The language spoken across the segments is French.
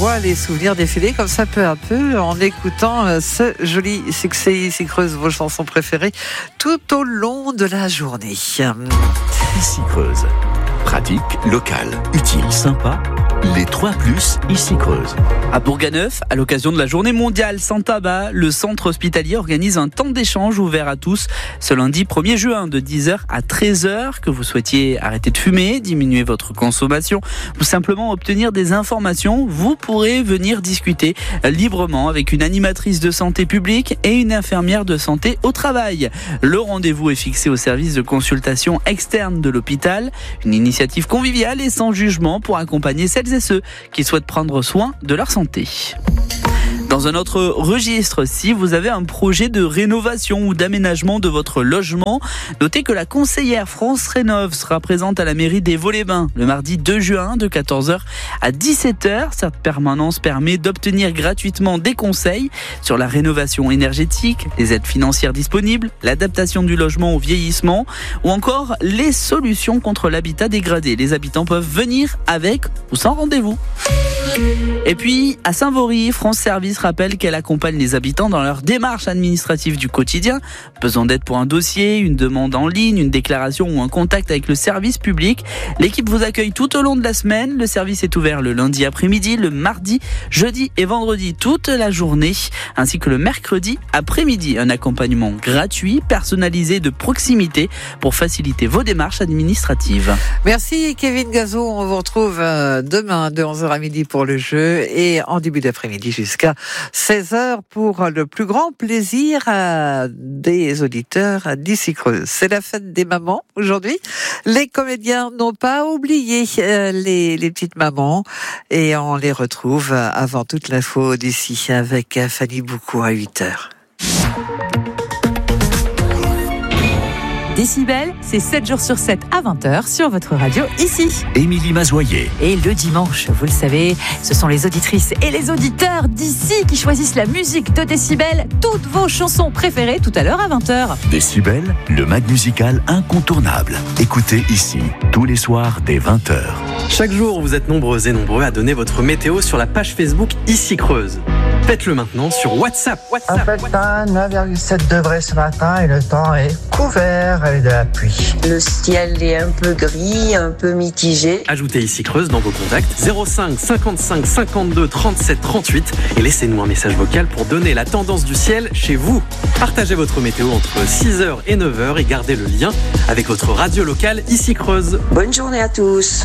voit les souvenirs défiler comme ça peu à peu en écoutant ce joli succès Ici Creuse, vos chansons préférées tout au long de la journée. Ici Creuse. Pratique, local, utile, sympa. Les 3 plus Ici Creuse. À Bourganeuf, à l'occasion de la journée mondiale sans tabac, le centre hospitalier organise un temps d'échange ouvert à tous ce lundi 1er juin de 10h à 13h. Que vous souhaitiez arrêter de fumer, diminuer votre consommation ou simplement obtenir des informations, vous pourrez venir discuter librement avec une animatrice de santé publique et une infirmière de santé au travail. Le rendez-vous est fixé au service de consultation externe de l'hôpital. Une initiative conviviale et sans jugement pour accompagner celles et ceux qui souhaitent prendre soin de leur santé. Dans un autre registre, si vous avez un projet de rénovation ou d'aménagement de votre logement, notez que la conseillère France Rénov sera présente à la mairie des Vaux-les-Bains le mardi 2 juin de 14h à 17h. Cette permanence permet d'obtenir gratuitement des conseils sur la rénovation énergétique, les aides financières disponibles, l'adaptation du logement au vieillissement ou encore les solutions contre l'habitat dégradé. Les habitants peuvent venir avec ou sans rendez-vous. Et puis, à Saint-Vaury, France Service rappelle qu'elle accompagne les habitants dans leur démarche administrative du quotidien. Besoin d'aide pour un dossier, une demande en ligne, une déclaration ou un contact avec le service public. L'équipe vous accueille tout au long de la semaine. Le service est ouvert le lundi après-midi, le mardi, jeudi et vendredi toute la journée, ainsi que le mercredi après-midi. Un accompagnement gratuit, personnalisé de proximité pour faciliter vos démarches administratives. Merci Kevin Gazo. On vous retrouve demain de 11h à midi pour le jeu et en début d'après-midi jusqu'à 16h pour le plus grand plaisir des auditeurs d'Ici Creuse. C'est la fête des mamans aujourd'hui. Les comédiens n'ont pas oublié les petites mamans et on les retrouve avant toute l'info d'ici avec Fanny Boucou à 8h. Décibel, c'est 7 jours sur 7 à 20h sur votre radio ici. Émilie Mazoyer. Et le dimanche, vous le savez, ce sont les auditrices et les auditeurs d'ici qui choisissent la musique de Décibel, toutes vos chansons préférées tout à l'heure à 20h. Décibel, le mag musical incontournable. Écoutez ici, tous les soirs dès 20h. Chaque jour, vous êtes nombreux et nombreux à donner votre météo sur la page Facebook Ici Creuse. Faites-le maintenant sur WhatsApp. Un peu de temps, 9,7 degrés ce matin et le temps est couvert avec de la pluie. Le ciel est un peu gris, un peu mitigé. Ajoutez Ici Creuse dans vos contacts 05 55 52 37 38 et laissez-nous un message vocal pour donner la tendance du ciel chez vous. Partagez votre météo entre 6h et 9h et gardez le lien avec votre radio locale Ici Creuse. Bonne journée à tous.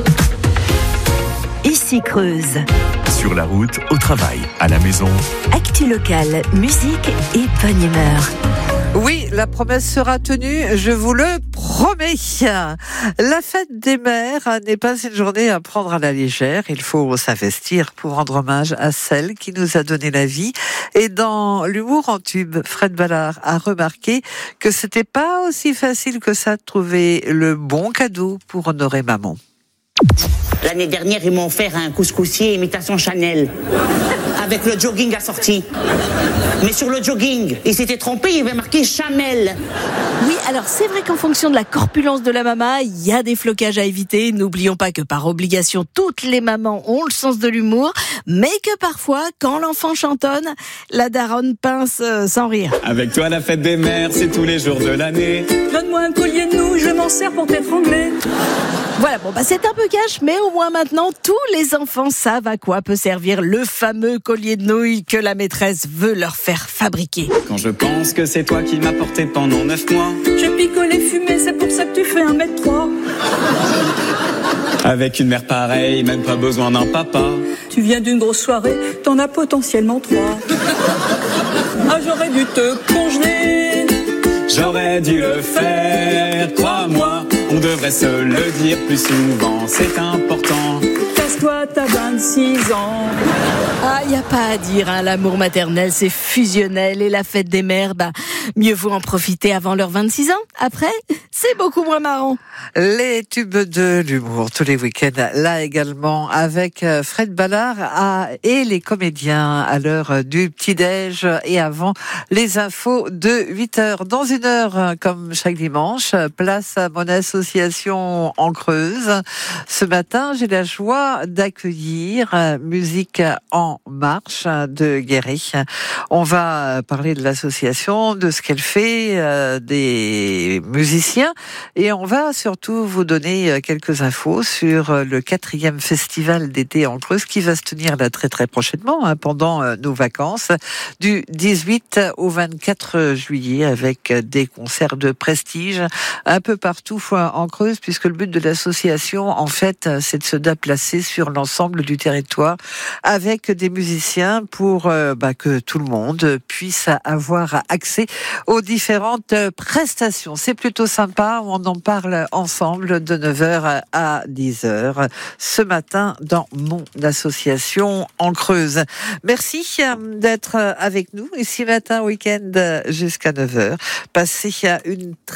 Ici Creuse. Sur la route, au travail, à la maison. Actu locale, musique et bonne humeur. Oui, la promesse sera tenue, je vous le promets. La fête des mères n'est pas une journée à prendre à la légère. Il faut s'investir pour rendre hommage à celle qui nous a donné la vie. Et dans l'humour en tube, Fred Ballard a remarqué que c'était pas aussi facile que ça de trouver le bon cadeau pour honorer maman. L'année dernière, ils m'ont offert un couscoussier imitation Chanel, avec le jogging assorti. Mais sur le jogging, ils s'étaient trompés, il y avait marqué Chamel. Oui, alors c'est vrai qu'en fonction de la corpulence de la maman, il y a des flocages à éviter. N'oublions pas que par obligation, toutes les mamans ont le sens de l'humour, mais que parfois, quand l'enfant chantonne, la daronne pince sans rire. Avec toi, la fête des mères, c'est tous les jours de l'année. Donne-moi un collier de nouilles, je m'en sers pour t'étrangler. Voilà, bon, c'est un peu cash, mais au moins maintenant, tous les enfants savent à quoi peut servir le fameux collier de nouilles que la maîtresse veut leur faire fabriquer. Quand je pense que c'est toi qui m'as porté pendant 9 mois. J'ai picolé fumé, c'est pour ça que tu fais 1m3. Avec une mère pareille, même pas besoin d'un papa. Tu viens d'une grosse soirée, t'en as potentiellement 3. Ah, j'aurais dû te congeler. J'aurais dû le faire, crois-moi. On devrait se le dire plus souvent, c'est important. Casse-toi, t'as 26 ans. Aïe, il n'y a pas à dire, hein, l'amour maternel, c'est fusionnel et la fête des mères, mieux vaut en profiter avant leurs 26 ans. Après, c'est beaucoup moins marrant. Les tubes de l'humour tous les week-ends, là également avec Fred Ballard et les comédiens à l'heure du petit-déj et avant les infos de 8h. Dans une heure, comme chaque dimanche, place à mon association en Creuse. Ce matin, j'ai la joie d'accueillir Musique en marche de Guéry. On va parler de l'association, de ce qu'elle fait, des musiciens et on va surtout vous donner quelques infos sur le 4e festival d'été en Creuse qui va se tenir là très très prochainement pendant nos vacances du 18 au 24 juillet avec des concerts de prestige un peu partout en Creuse puisque le but de l'association en fait c'est de se déplacer sur l'ensemble du territoire avec des musiciens pour que tout le monde puisse avoir accès aux différentes prestations. C'est plutôt sympa, on en parle ensemble de 9h à 10h ce matin dans mon association en Creuse. Merci d'être avec nous ici matin week-end jusqu'à 9h. Passez une